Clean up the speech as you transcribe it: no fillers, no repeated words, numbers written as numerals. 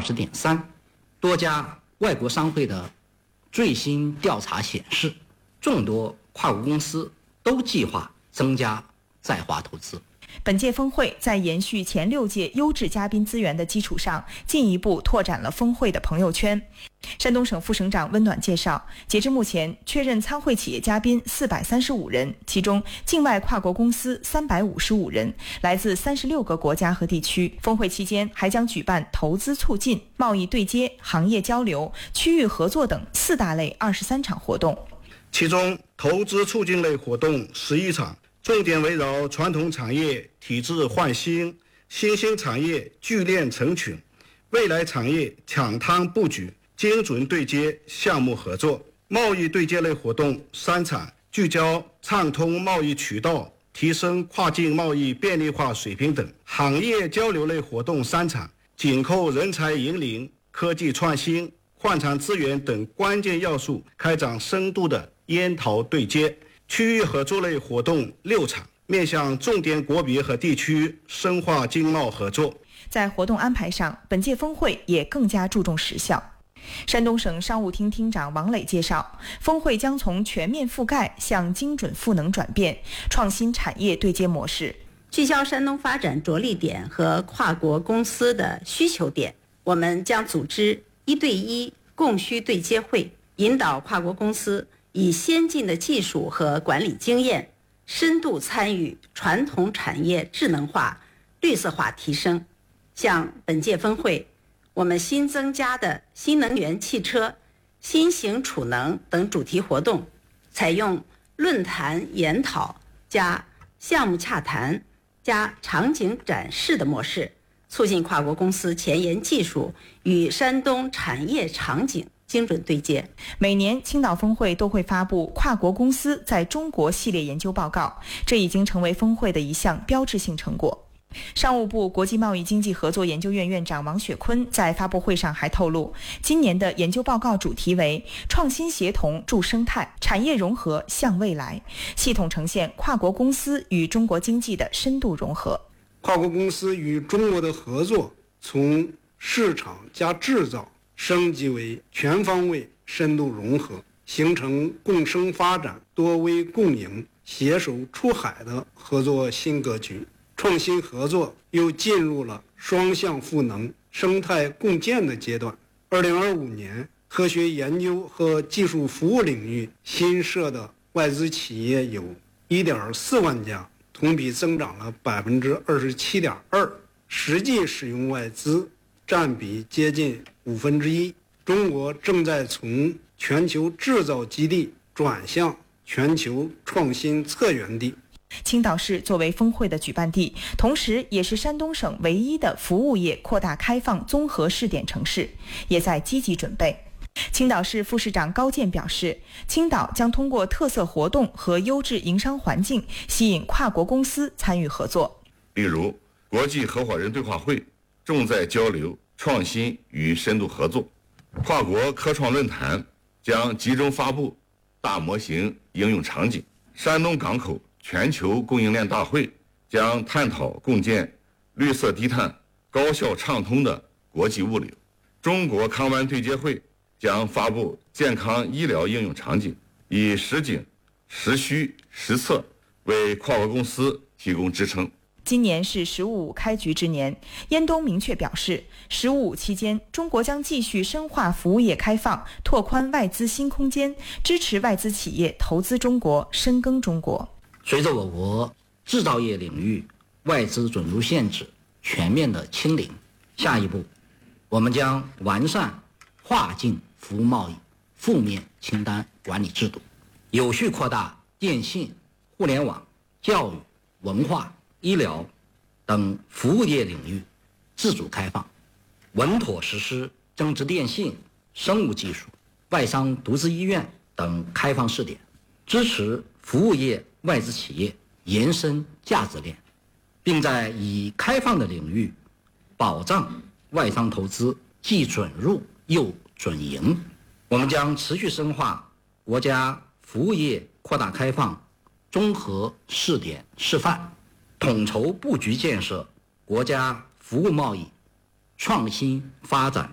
20.3%。多家外国商会的最新调查显示，众多跨国公司都计划增加在华投资。 本届峰会在延续前6届优质嘉宾资源的基础上，进一步拓展了峰会的朋友圈。山东省副省长温暖介绍，截至目前确认参会企业嘉宾435人，其中境外跨国公司355人，来自36个国家和地区。峰会期间还将举办投资促进、贸易对接、行业交流、区域合作等4大类23场活动， 其中投资促进类活动11场，重点围绕传统产业体制换新、新兴产业聚链成群、未来产业抢滩布局、精准对接项目合作；贸易对接类活动3场，聚焦畅通贸易渠道、提升跨境贸易便利化水平等；行业交流类活动3场，紧扣人才引领、科技创新、矿产资源等关键要素，开展深度的研讨对接；区域合作类活动6场，面向重点国别和地区深化经贸合作。 在活动安排上，本届峰会也更加注重实效。山东省商务厅厅长王磊介绍，峰会将从全面覆盖向精准赋能转变，创新产业对接模式， 聚焦山东发展着力点和跨国公司的需求点。我们将组织1对1供需对接会，引导跨国公司以先进的技术和管理经验，深度参与传统产业智能化、绿色化提升。像本届峰会，我们新增加的新能源汽车、新型储能等主题活动，采用论坛研讨加项目洽谈加场景展示的模式，促进跨国公司前沿技术与山东产业场景精准对接。 每年青岛峰会都会发布跨国公司在中国系列研究报告，这已经成为峰会的一项标志性成果。商务部国际贸易经济合作研究院院长王雪坤在发布会上还透露，今年的研究报告主题为创新协同助生态，产业融合向未来，系统呈现跨国公司与中国经济的深度融合。 跨国公司与中国的合作从市场加制造升级为全方位深度融合，形成共生发展、多维共赢、携手出海的合作新格局。创新合作又进入了双向赋能、生态共建的阶段。2025年，科学研究和技术服务领域新设的外资企业有1.4万家，同比增长了27.2%，实际使用外资占比接近1/5。中国正在从全球制造基地转向全球创新策源地。 青岛市作为峰会的举办地，同时也是山东省唯一的服务业扩大开放综合试点城市，也在积极准备。青岛市副市长高健表示，青岛将通过特色活动和优质营商环境，吸引跨国公司参与合作。 例如，国际合伙人对话会重在交流、创新与深度合作；跨国科创论坛将集中发布大模型应用场景；山东港口全球供应链大会将探讨共建绿色低碳、高效畅通的国际物流；中国康湾对接会将发布健康医疗应用场景，以实景、实需、实测为跨国公司提供支撑。 今年是“15+5”开局之年，燕东明确表示，“15+5”期间，中国将继续深化服务业开放，拓宽外资新空间，支持外资企业投资中国、深耕中国。 随着我国制造业领域外资准入限制全面的清零，下一步我们将完善跨境服务贸易负面清单管理制度，有序扩大电信、互联网、教育、文化、医疗等服务业领域自主开放，稳妥实施增值电信、生物技术、外商独资医院等开放试点，支持服务业外资企业延伸价值链，并在已开放的领域保障外商投资既准入又准营。我们将持续深化国家服务业扩大开放综合试点示范，统筹布局建设国家服务贸易创新发展